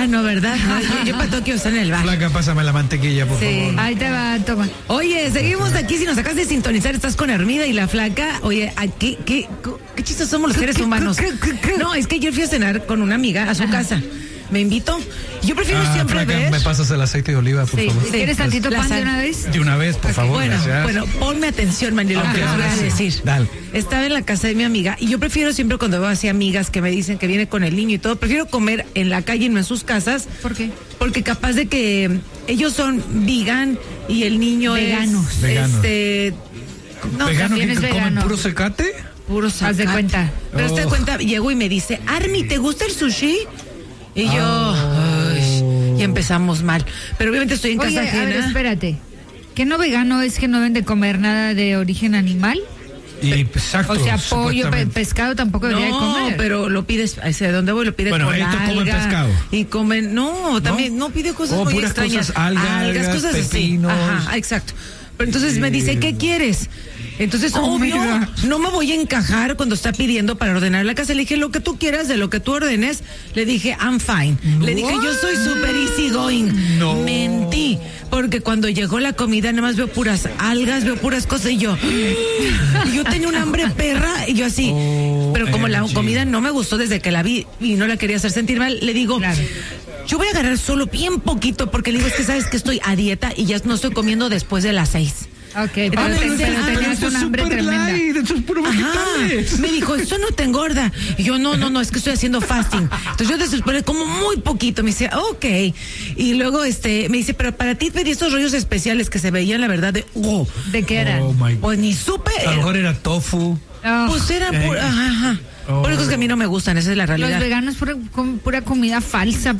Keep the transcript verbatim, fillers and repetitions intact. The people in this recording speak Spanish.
Ah, no, ¿verdad? No, yo, yo para Tokio está en el bar. Flaca, pásame la mantequilla, por Sí. favor. Ahí te va, toma. Oye, seguimos aquí. Si nos acabas de sintonizar, estás con Hermida y la Flaca. Oye, ¿qué, qué, qué chistes somos los seres humanos? No, es que yo fui a cenar con una amiga a su casa. Me invitó. Yo prefiero Ah, siempre Flaca, ver. ¿me pasas el aceite de oliva, por Sí, favor? sí. ¿Quieres tantito La pan de sal. una vez? De una vez, por favor, Bueno, gracias. bueno, ponme atención, Manny, lo Ok, que les voy ahora a sí. decir. Dale. Estaba en la casa de mi amiga y yo prefiero siempre cuando veo así amigas que me dicen que viene con el niño y todo, prefiero comer en la calle y no en sus casas. ¿Por qué? Porque capaz de que ellos son vegan y el niño Veganos. es Veganos. este no, ¿Vegano también que es que comen vegano. puro secate? puro Haz de zacate. cuenta. Pero hazte de Oh. cuenta, llegó y me dice, Armi, ¿te gusta el sushi? Y yo, Oh. ay, y empezamos mal. Pero obviamente estoy en Oye, casa a ver, ajena. espérate. ¿Que no vegano es que no deben de comer nada de origen animal? Y exacto. O sea, pollo, pe- supuestamente. pescado tampoco debería de No, comer. pero lo pides, hacia dónde voy, lo pide Bueno, con estos alga. comen pescado. Y comen, no, también, no, pide cosas Oh, muy puras extrañas. cosas, algas, cosas pepinos. así. Ajá, exacto. Pero entonces me dice, ¿qué quieres? Entonces, Oh, obvio, mira. no me voy a encajar cuando está pidiendo para ordenar la casa. Le dije, lo que tú quieras, de lo que tú ordenes. Le dije, I'm fine. Le dije, yo soy super easy going. No. Mentí. Porque cuando llegó la comida, nada más veo puras algas, veo puras cosas. Y yo, y yo tenía un hambre perra. Y yo así. Oh, pero como la M G. comida no me gustó desde que la vi y no la quería hacer sentir mal, le digo, Claro. yo voy a agarrar solo bien poquito. Porque le digo, es que sabes que estoy a dieta y ya no estoy comiendo después de las seis. Ok, pero, Ah, te- pero pero sí, tenías eso es un hambre super tremenda. light, eso es puro Ajá. vegetales. Me dijo, eso no te engorda. Y yo, no, no, no, es que estoy haciendo fasting. Entonces yo después como muy poquito. Me dice, ok. Y luego este me dice, pero para ti pedí estos rollos especiales que se veían, la verdad, de, oh, ¿De qué eran? Oh my God. pues ni supe. A lo mejor era tofu. Oh, Pues era Eh. pura, ajá, ajá. Oh. Por eso es que a mí no me gustan, esa es la los realidad. veganos pura, com- pura comida falsa.